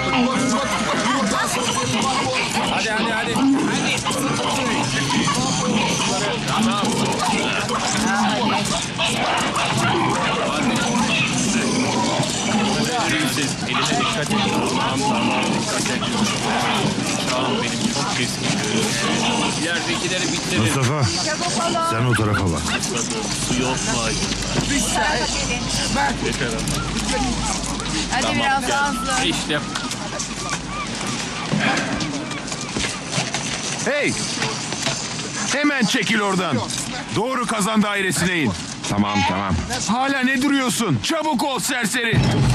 Hadi. Siz eline dikkat edin. Tamam dikkat edin. Tamam benim çok keskin görüyorum. İleridekileri bitirin. Mustafa, sen o tarafa bak. Su yok mu acaba? Yeter ama. Hadi biraz daha hızlı. İşte Hey! Hemen çekil oradan. Doğru kazan dairesine in. Tamam. Hala ne duruyorsun? Çabuk ol serseri.